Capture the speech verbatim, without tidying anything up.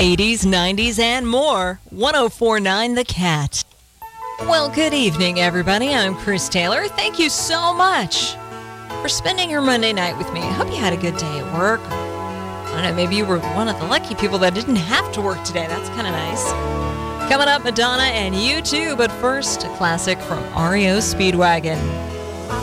eighties, nineties, and more. one oh four point nine The Cat. Well, good evening, everybody. I'm Chris Taylor. Thank you so much for spending your Monday night with me. I hope you had a good day at work. I don't know, maybe you were one of the lucky people that didn't have to work today. That's kind of nice. Coming up, Madonna and U two, but first, a classic from R E O Speedwagon.